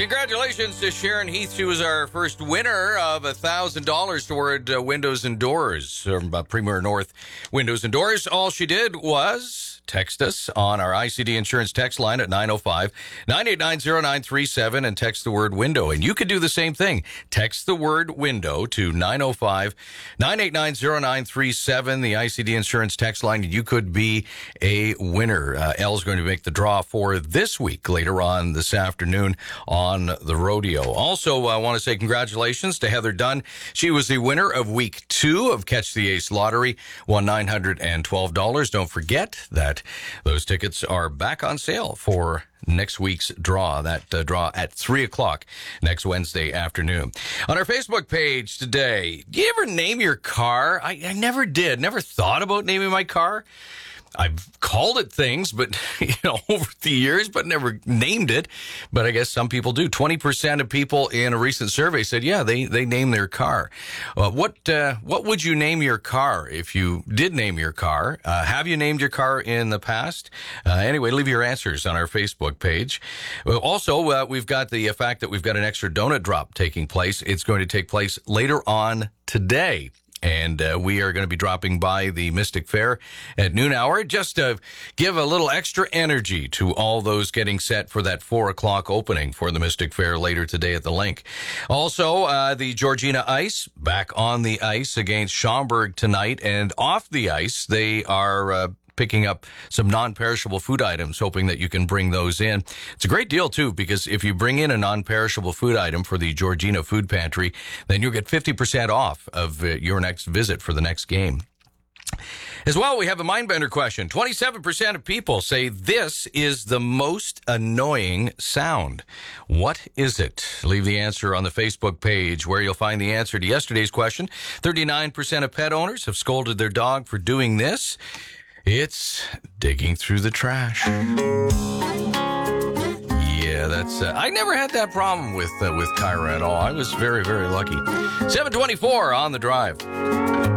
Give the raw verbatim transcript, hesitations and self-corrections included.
Congratulations to Sharon Heath. She was our first winner of one thousand dollars toward uh, Windows and Doors from uh, Premier North Windows and Doors. All she did was text us on our I C D Insurance text line at nine oh five, nine eight nine, oh nine three seven and text the word window. And you could do the same thing. Text the word window to nine oh five, nine eight nine, oh nine three seven, the I C D Insurance text line. You could be a winner. Uh, Elle's going to make the draw for this week later on this afternoon on the rodeo. Also, I want to say congratulations to Heather Dunn. She was the winner of week two of Catch the Ace Lottery, won nine hundred twelve dollars. Don't forget that those tickets are back on sale for next week's draw, that uh, draw at three o'clock next Wednesday afternoon. On our Facebook page today, do you ever name your car? I, I never did, never thought about naming my car. I've called it things, but, you know, over the years, but never named it. But I guess some people do. twenty percent of people in a recent survey said, yeah, they, they name their car. Uh, what, uh, what would you name your car if you did name your car? Uh, have you named your car in the past? Uh, anyway, leave your answers on our Facebook page. Well, also, uh, we've got the uh, fact that we've got an extra donut drop taking place. It's going to take place later on today. And uh, we are going to be dropping by the Mystic Fair at noon hour just to give a little extra energy to all those getting set for that four o'clock opening for the Mystic Fair later today at the Link. Also, uh, the Georgina Ice back on the ice against Schaumburg tonight, and off the ice they are uh, picking up some non-perishable food items, hoping that you can bring those in. It's a great deal, too, because if you bring in a non-perishable food item for the Georgina Food Pantry, then you'll get fifty percent off of uh, your next visit for the next game. As well, we have a Mindbender question. twenty-seven percent of people say this is the most annoying sound. What is it? Leave the answer on the Facebook page where you'll find the answer to yesterday's question. thirty-nine percent of pet owners have scolded their dog for doing this. It's digging through the trash. Yeah, that's. Uh, I never had that problem with uh, with Kyra at all. I was very, very lucky. seven twenty-four on the drive.